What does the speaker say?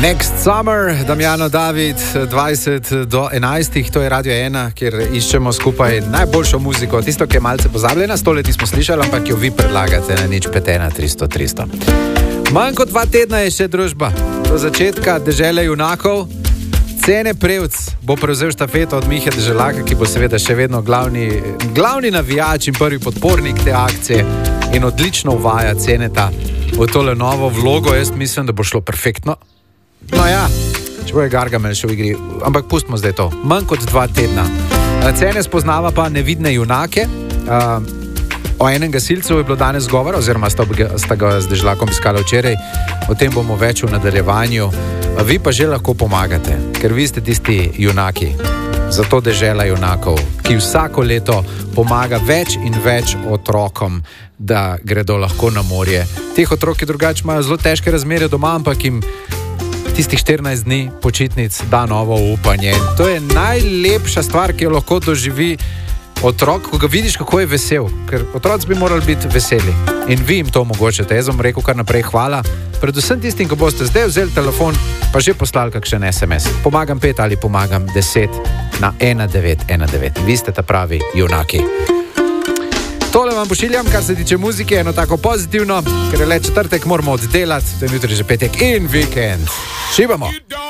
Next Summer, Damjano David, 20 do 11, to je Radio 1, kjer iščemo skupaj najboljšo muziko, tisto, ki je malce pozabljena, 100 let smo slišali, ampak jo vi predlagate na 051 300 300. Manj kot 2 tedna je še družba, do začetka Dežele junakov. Cene Prevc bo prevzel štafeto od Mihe Deželaka, ki bo seveda še vedno glavni navijač in prvi podpornik te akcije in odlično uvaja Ceneta v tole novo vlogo. Jaz mislim, da bo šlo perfektno. No ja, če bo je Gargamel še v igri, ampak pustimo zdaj to. Manj kot 2 tedna. Cene spoznava pa nevidne junake. O enem gasilcu je bilo danes govora, oziroma sta ga z Deželakom iskala včeraj. O tem bomo več v nadaljevanju. Vi pa že lahko pomagate, ker vi ste tisti junaki. Zato Dežela junakov, ki vsako leto pomaga več in več otrokom, da gredo lahko na morje. Teh otrok, ki drugače imajo zelo težke razmere doma, ampak jim tistih 14 dni počitnic da novo upanje. To je najlepša stvar, ki jo lahko doživi otrok, ko ga vidiš, kako je vesel. Ker otroci bi morali biti veseli. In vi jim to omogočate. Jaz vam rekel kar naprej hvala. Predvsem tistim, ko boste zdaj vzeli telefon, pa že poslali kakšen SMS. Pomagam 5 ali pomagam 10 na 1919. Vi ste ta pravi junaki. Tole vam pošiljam, kar se tiče muzike, eno tako pozitivno, ker je le četrtek, moramo oddelati, to je jutri že petek in vikend. Šibamo!